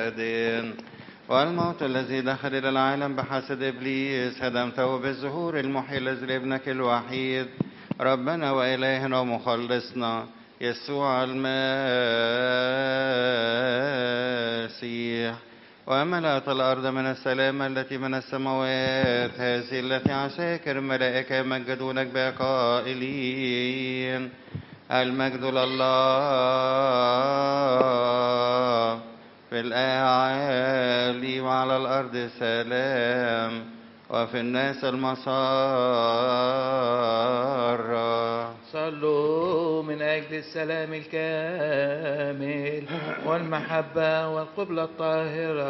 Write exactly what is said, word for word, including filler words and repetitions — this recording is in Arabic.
أبد. والموت الذي دخل إلى العالم بحسد إبليس هدمته بالظهور المحيي الذي لابنك الوحيد ربنا وإلهنا ومخلصنا يسوع المسيح. وملأت الأرض من السلامة التي من السماوات هذه التي عساكر الملائكة يمجدونك بها قائلين المجد لله في الأعالي وعلى الأرض سلام وفي الناس المسار. صلوا من أجل السلام الكامل والمحبة والقبلة الطاهرة